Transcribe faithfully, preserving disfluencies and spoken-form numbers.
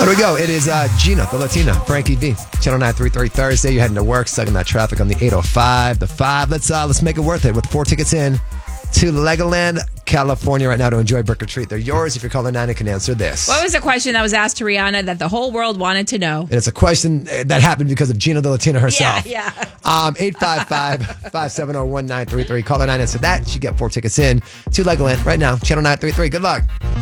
Here we go. It is uh, Gina, the Latina, Frankie V. Channel nine thirty-three Thursday. You're heading to work, stuck in that traffic on the eight oh five, the five. Let's uh, let's make it worth it with four tickets in to Legoland, California right now to enjoy Brick or Treat. They're yours if you're caller nine and can answer this. What was the question that was asked to Rihanna that the whole world wanted to know? And it's a question that happened because of Gina, the Latina herself. Yeah, yeah. Um, eight five five, five seven zero, one nine three three. Caller nine answer that. You get four tickets in to Legoland right now. Channel nine thirty-three. Good luck.